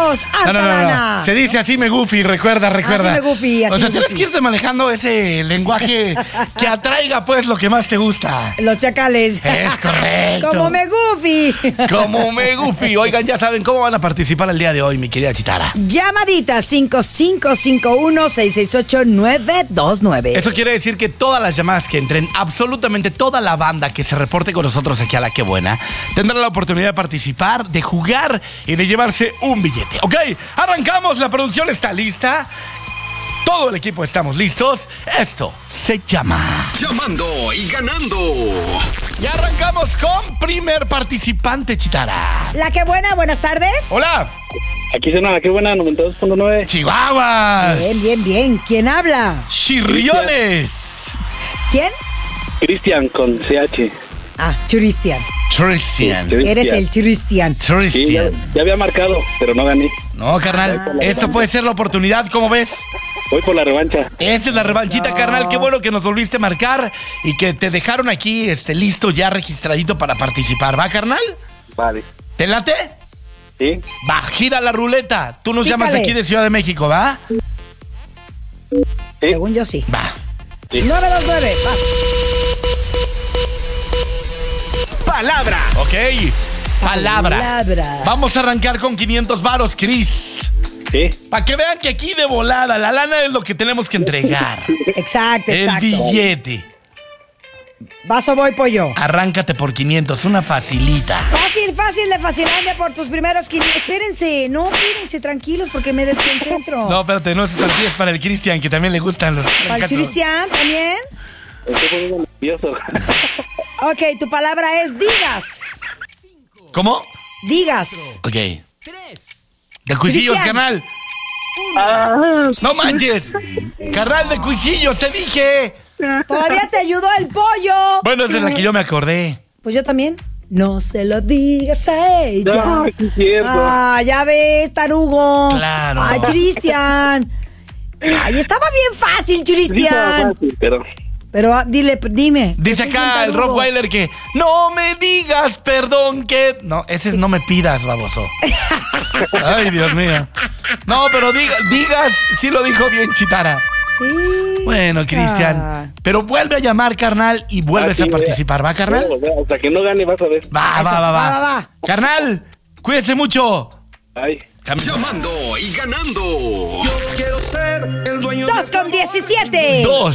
Vamos, harta lana. Se dice así me goofy, recuerda. Así me goofy, así o sea, me tienes goofy. que irte manejando ese lenguaje que atraiga pues lo que más te gusta. Los chacales. Es correcto. Como me goofy. Como me goofy. Oigan, ya saben cómo van a participar el día de hoy, mi querida Chitara. Llamadita 5551-668-929. Eso quiere decir que todas las llamadas que entren, absolutamente toda la banda que se reporte con nosotros aquí a La Que Buena, tendrán la oportunidad de participar, de jugar y de llevarse un billete. Ok, arrancamos, la producción está lista. Todo el equipo estamos listos. Esto se llama... Llamando y ganando. Y arrancamos con primer participante, Chitara. La Que Buena, buenas tardes. Hola. Aquí suena La Que Buena, 92.9. Chihuahuas. Bien. ¿Quién habla? Chirriones. ¿Quién? Cristian con CH. Ah, Churistian. Christian. Sí. Eres el Churistian. Sí, Christian. ya había marcado, pero no gané. No, carnal, esto puede ser la oportunidad, ¿cómo ves? Voy por la revancha. Esta es la revanchita, Eso. carnal. Qué bueno que nos volviste a marcar y que te dejaron aquí listo, ya registradito para participar. ¿Va, carnal? Vale. ¿Te late? ¿Sí? Va, gira la ruleta. Tú nos llamas de Pícale. aquí de Ciudad de México, ¿va? Sí. Según yo sí. Va. Sí. 929. Vas. Palabra. Ok. Palabra. Palabra. Vamos a arrancar con 500 varos, Cris. Sí. Para que vean que aquí de volada, la lana es lo que tenemos que entregar. Exacto. El billete. Vas o voy, pollo. Arráncate por 500, una facilita. Fácil de Facilandia por tus primeros 500. Espérense, tranquilos porque me desconcentro. No, espérate, no es para el Cristian, que también le gustan los... ¿Para el Cristian también? Estoy poniendo nervioso. Ok, tu palabra es digas. ¿Cómo? Digas. Ok. De cuisillos, Cristian. carnal. No manches. Carnal de cuisillos, te dije. Todavía te ayudó el pollo. Bueno, es de la que yo me acordé. Pues yo también. No se lo digas a ella. No, sí es cierto. Ah, ya ves, tarugo. Claro. Ay, Cristian. Ay, estaba bien fácil, Sí, estaba Cristian. fácil, pero... Pero dime. Dice Estoy bien acá el tarugo. Rottweiler que no me digas perdón que... No, ese es no me pidas, baboso. Ay, Dios mío. No, pero digas, sí lo dijo bien Chitara. Sí. Bueno, Cristian. Pero vuelve a llamar, carnal, y vuelves Ah, sí, a participar, ¿va, carnal? No, hasta que no gane vas a ver. Va. va. Carnal, cuídese mucho. Ay. Llamando y ganando. 2 con 17. 2